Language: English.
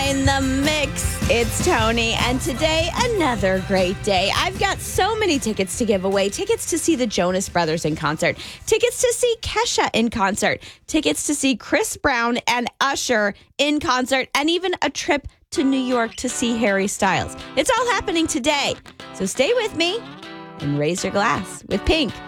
In the mix, it's Tony, and today, another great day. I've got so many tickets to give away. Tickets to see the Jonas Brothers in concert. Tickets to see Kesha in concert. Tickets to see Chris Brown and Usher in concert. And even a trip to New York to see Harry Styles. It's all happening today. So stay with me and raise your glass with Pink.